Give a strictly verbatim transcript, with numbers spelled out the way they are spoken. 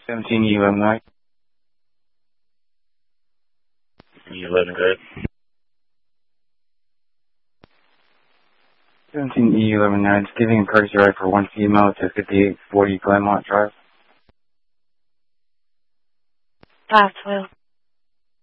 seventeen E eleven nine. E eleven, good. seventeen E eleven nine, just giving a courtesy ride for one female to fifty-eight forty Glenmont Drive. Boswell.